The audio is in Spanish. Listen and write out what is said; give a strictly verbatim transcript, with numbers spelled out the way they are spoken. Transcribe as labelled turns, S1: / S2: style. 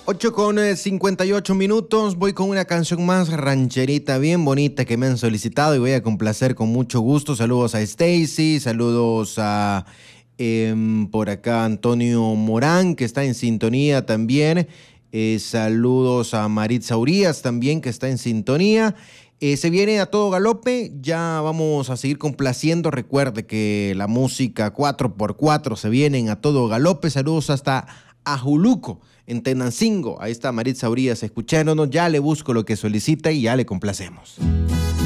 S1: ocho con cincuenta y ocho minutos, voy con una canción más rancherita, bien bonita que me han solicitado y voy a complacer con mucho gusto. Saludos a Stacy, saludos a eh, por acá Antonio Morán, que está en sintonía también. Eh, saludos a Maritza Urias también, que está en sintonía. Eh, se viene a todo galope, ya vamos a seguir complaciendo. Recuerde que la música cuatro por cuatro se vienen a todo galope. Saludos hasta Ajuluco, en Tenancingo. Ahí está Maritza Urias escuchándonos. Ya le busco lo que solicita y ya le complacemos.